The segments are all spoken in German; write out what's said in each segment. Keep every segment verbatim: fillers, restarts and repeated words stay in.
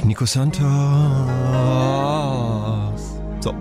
Nico Santos. So.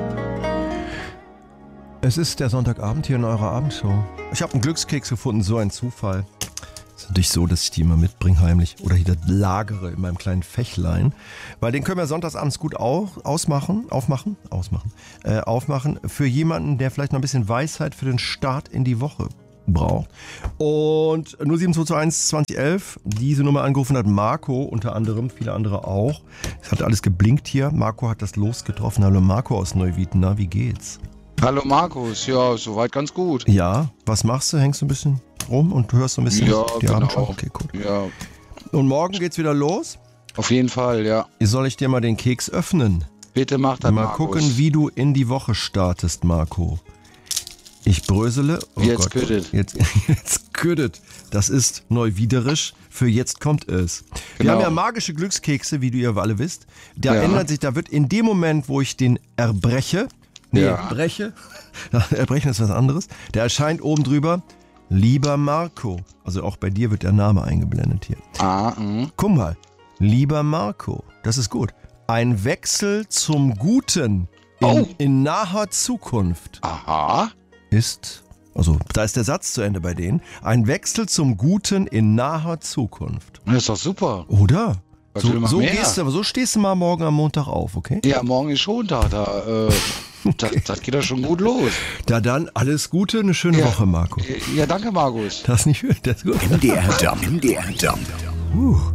Es ist der Sonntagabend hier in eurer Abendshow. Ich habe einen Glückskeks gefunden, so ein Zufall. Es ist natürlich so, dass ich die immer mitbringe heimlich oder hier lagere in meinem kleinen Fächlein. Weil den können wir sonntagsabends gut auch ausmachen, aufmachen, ausmachen, äh, aufmachen für jemanden, der vielleicht noch ein bisschen Weisheit für den Start in die Woche braucht. Und null sieben zwei zwei eins zwanzig elf, diese Nummer angerufen hat Marco, unter anderem, viele andere auch. Es hat alles geblinkt hier. Marco hat das Los getroffen. Hallo Marco aus Neuwied, na, wie geht's? Hallo Markus, ja, soweit ganz gut. Ja, was machst du? Hängst du ein bisschen rum und hörst so ein bisschen ja, die genau. Abendschau? Okay, gut. Ja, Und morgen geht's wieder los? auf jeden Fall, ja. Soll ich dir mal den Keks öffnen? Bitte mach das, Mal Markus. gucken, wie du in die Woche startest, Marco. Ich brösele. Oh Jetzt Gott. küttet. Jetzt, jetzt küttet. Das ist neuwiederisch. Für jetzt kommt es. Wir Genau. haben ja magische Glückskekse, wie du ja alle wisst. Da Ja. ändert sich, da wird in dem Moment, wo ich den erbreche, nee, Ja. breche, erbrechen ist was anderes, der erscheint oben drüber, lieber Marco. Also auch bei dir wird der Name eingeblendet hier. Ah, mh. Guck mal, lieber Marco, das ist gut. Ein Wechsel zum Guten in, Oh. in naher Zukunft Aha. ist, also da ist der Satz zu Ende bei denen, ein Wechsel zum Guten in naher Zukunft. Das ist doch super. Oder? Was will So, man so, mehr? gehst du, so stehst du mal morgen am Montag auf, okay? Ja, morgen ist Schontag, da, äh, das, das geht doch schon gut los. Da dann alles Gute, eine schöne Ja. Woche, Marco. Ja, danke Markus. Das ist nicht, das ist gut. M D R Dump. M D R Dump. Uh.